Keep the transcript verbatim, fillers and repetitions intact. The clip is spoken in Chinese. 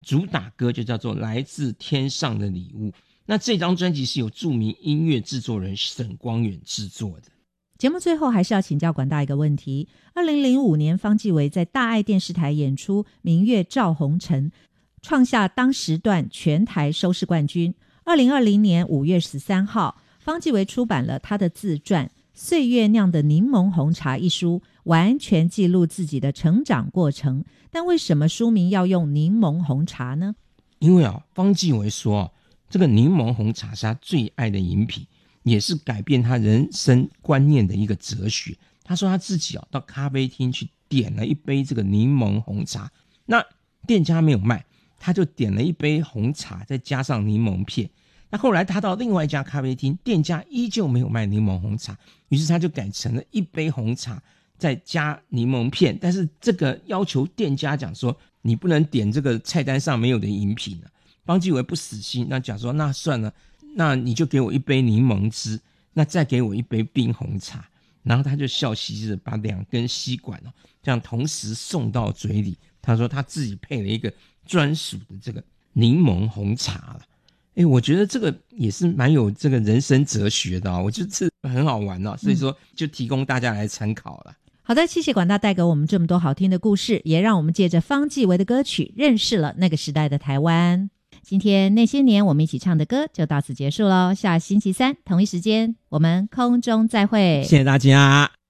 主打歌就叫做《来自天上的礼物》。那这张专辑是由著名音乐制作人沈光远制作的。 节目最后还是要请教管大一个问题。二零零五年方季惟在大爱电视台演出《明月照红尘》，创下当时段全台收视冠军。二零二零年五月十三号，方季惟出版了他的自传《岁月酿的柠檬红茶》一书，完全记录自己的成长过程。但为什么书名要用柠檬红茶呢？ 因为啊，方季惟说啊，这个柠檬红茶是他最爱的饮品，也是改变他人生观念的一个哲学。他说他自己啊，到咖啡厅去点了一杯这个柠檬红茶，那店家没有卖，他就点了一杯红茶，再加上柠檬片。那后来他到另外一家咖啡厅，店家依旧没有卖柠檬红茶，于是他就改成了一杯红茶再加柠檬片。但是这个要求店家讲说，你不能点这个菜单上没有的饮品啊。方季惟不死心，那讲说那算了，那你就给我一杯柠檬汁，那再给我一杯冰红茶。然后他就笑嘻嘻的把两根吸管哦，这样同时送到嘴里。他说他自己配了一个专属的这个柠檬红茶了。诶，我觉得这个也是蛮有这个人生哲学的哦，我觉得这很好玩哦，所以说就提供大家来参考了。 好的，谢谢管大带给我们这么多好听的故事，也让我们借着方季惟的歌曲认识了那个时代的台湾。今天那些年我们一起唱的歌就到此结束咯，下星期三同一时间我们空中再会， 谢谢大家。